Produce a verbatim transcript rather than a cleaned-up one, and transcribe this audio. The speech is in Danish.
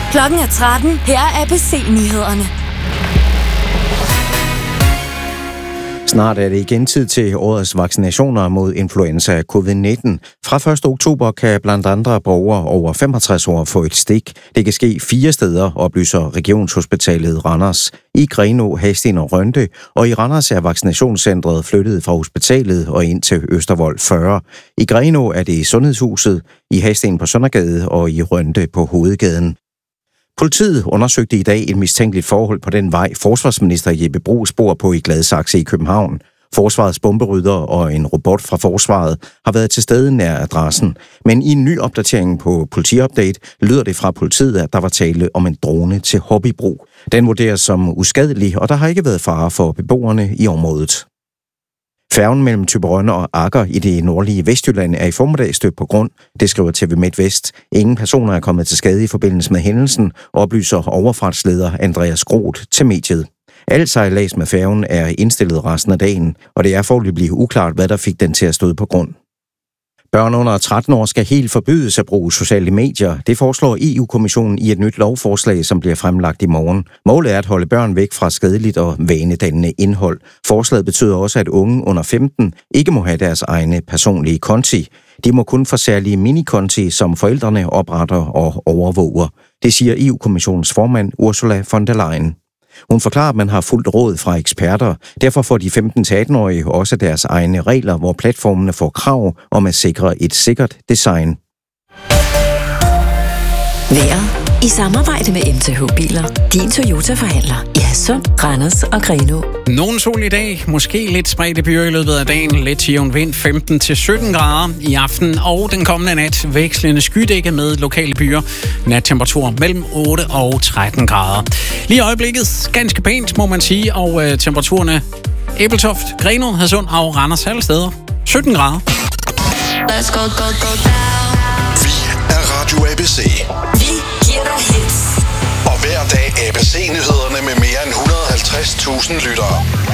Klokken er tretten. Her er A B C-nyhederne. Snart er det igen tid til årets vaccinationer mod influenza covid nitten. Fra første oktober kan blandt andre borgere over femogtres år få et stik. Det kan ske fire steder, oplyser Regionshospitalet Randers, i Grenaa, Hadsten og Rønde, og i Randers er vaccinationscentret flyttet fra hospitalet og ind til Østervold fyrre. I Grenaa er det i Sundhedshuset, i Hadsten på Søndergade og i Rønde på Hovedgaden. Politiet undersøgte i dag et mistænkeligt forhold på den vej, forsvarsminister Jeppe Bruus bor på i Gladsaxe i København. Forsvarets bomberydder og en robot fra forsvaret har været til stede nær adressen. Men i en ny opdatering på Politiupdate lyder det fra politiet, at der var tale om en drone til hobbybrug. Den vurderes som uskadelig, og der har ikke været fare for beboerne i området. Færgen mellem Thyborøn og Agger i det nordlige Vestjylland er i formiddag stødt på grund. Det skriver T V MidtVest. Ingen personer er kommet til skade i forbindelse med hændelsen, oplyser overfartsleder Andreas Groth til mediet. Alt sejlads med færgen er indstillet resten af dagen, og det er foreløbig uklart, hvad der fik den til at støde på grund. Børn under tretten år skal helt forbydes at bruge sociale medier. Det foreslår E U-kommissionen i et nyt lovforslag, som bliver fremlagt i morgen. Målet er at holde børn væk fra skadeligt og vanedannende indhold. Forslaget betyder også, at unge under femten ikke må have deres egne personlige konti. De må kun få særlige minikonti, som forældrene opretter og overvåger. Det siger E U-kommissionens formand Ursula von der Leyen. Hun forklarer, at man har fulgt råd fra eksperter. Derfor får de femten til atten-årige også deres egne regler, hvor platformene får krav om at sikre et sikkert design. Vejret i samarbejde med M T H Biler. Din Toyota-forhandler i Hadsund, Randers og Grenaa. Nogen sol i dag, måske lidt spredte byer i løbet af dagen, lidt jævn vind, femten til sytten grader i aften, og den kommende nat vekslende skydække med lokale byer. Nattemperatur mellem otte og tretten grader. Lige i øjeblikket ganske pænt, må man sige, og øh, temperaturerne Ebeltoft, Grenaa, Hadsund og Randers alle steder sytten grader. Let's go, go, go down. Vi er Radio A B C. Vi giver dig hits. Og hver dag A B C-nyhederne med mere end et hundrede og halvtreds tusind lyttere.